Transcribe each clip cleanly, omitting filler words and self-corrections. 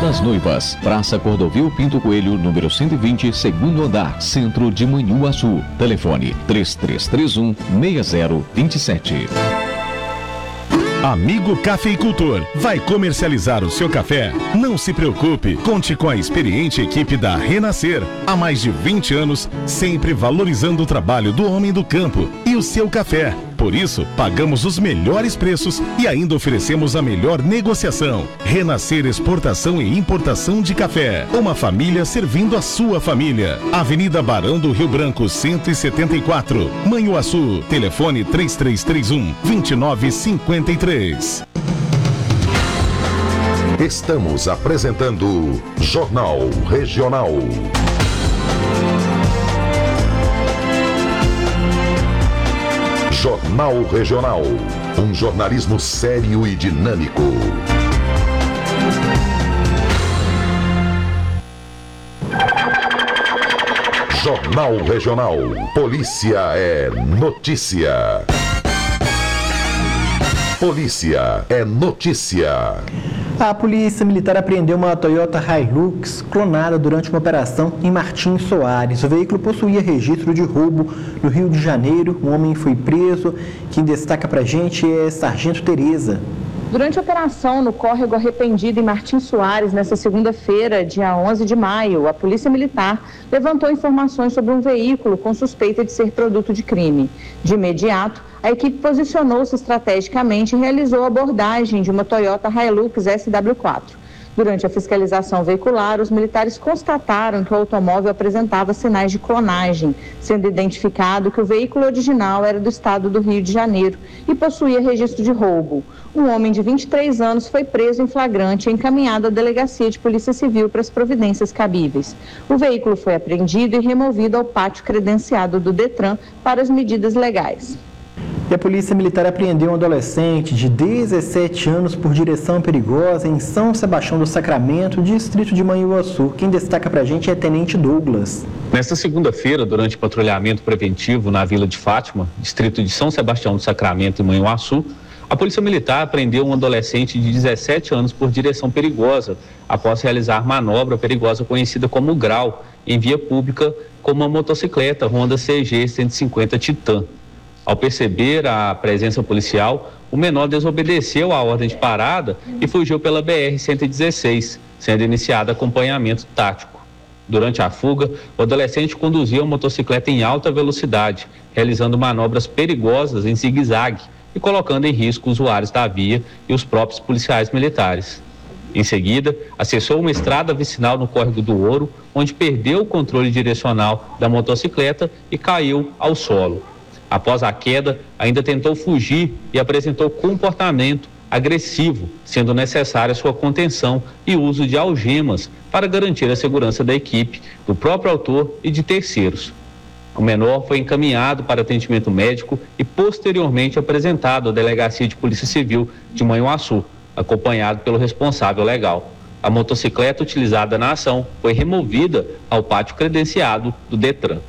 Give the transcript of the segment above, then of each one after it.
das Noivas, Praça Cordovil Pinto Coelho, número 120, segundo andar, centro de Manhuaçu. Telefone 3331-6027. Amigo cafeicultor, vai comercializar o seu café? Não se preocupe, conte com a experiente equipe da Renascer. Há mais de 20 anos, sempre valorizando o trabalho do homem do campo e o seu café. Por isso, pagamos os melhores preços e ainda oferecemos a melhor negociação. Renascer Exportação e Importação de Café. Uma família servindo a sua família. Avenida Barão do Rio Branco, 174. Manhuaçu. Telefone 3331-2953. Estamos apresentando Jornal Regional. Jornal Regional, um jornalismo sério e dinâmico. Jornal Regional, polícia é notícia. Polícia é notícia. A Polícia Militar apreendeu uma Toyota Hilux clonada durante uma operação em Martins Soares. O veículo possuía registro de roubo no Rio de Janeiro. Um homem foi preso. Quem destaca pra gente é Sargento Tereza. Durante a operação no córrego Arrependido em Martins Soares, nesta segunda-feira, dia 11 de maio, a Polícia Militar levantou informações sobre um veículo com suspeita de ser produto de crime. De imediato, a equipe posicionou-se estrategicamente e realizou a abordagem de uma Toyota Hilux SW4. Durante a fiscalização veicular, os militares constataram que o automóvel apresentava sinais de clonagem, sendo identificado que o veículo original era do estado do Rio de Janeiro e possuía registro de roubo. Um homem de 23 anos foi preso em flagrante e encaminhado à Delegacia de Polícia Civil para as providências cabíveis. O veículo foi apreendido e removido ao pátio credenciado do Detran para as medidas legais. E a Polícia Militar apreendeu um adolescente de 17 anos por direção perigosa em São Sebastião do Sacramento, distrito de Manhuaçu. Quem destaca pra gente é Tenente Douglas. Nesta segunda-feira, durante patrulhamento preventivo na Vila de Fátima, distrito de São Sebastião do Sacramento e Manhuaçu, a Polícia Militar apreendeu um adolescente de 17 anos por direção perigosa, após realizar manobra perigosa conhecida como grau, em via pública com uma motocicleta Honda CG 150 Titan. Ao perceber a presença policial, o menor desobedeceu à ordem de parada e fugiu pela BR-116, sendo iniciado acompanhamento tático. Durante a fuga, o adolescente conduzia a motocicleta em alta velocidade, realizando manobras perigosas em zigue-zague e colocando em risco usuários da via e os próprios policiais militares. Em seguida, acessou uma estrada vicinal no Córrego do Ouro, onde perdeu o controle direcional da motocicleta e caiu ao solo. Após a queda, ainda tentou fugir e apresentou comportamento agressivo, sendo necessária sua contenção e uso de algemas para garantir a segurança da equipe, do próprio autor e de terceiros. O menor foi encaminhado para atendimento médico e posteriormente apresentado à Delegacia de Polícia Civil de Manhuaçu, acompanhado pelo responsável legal. A motocicleta utilizada na ação foi removida ao pátio credenciado do Detran.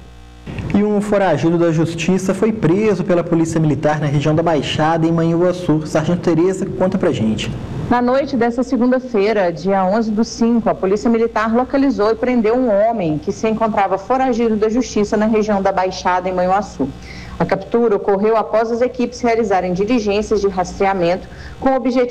E um foragido da Justiça foi preso pela Polícia Militar na região da Baixada, em Manhuaçu. Sargento Tereza, conta pra gente. Na noite desta segunda-feira, dia 11/5, a Polícia Militar localizou e prendeu um homem que se encontrava foragido da Justiça na região da Baixada, em Manhuaçu. A captura ocorreu após as equipes realizarem diligências de rastreamento com o objetivo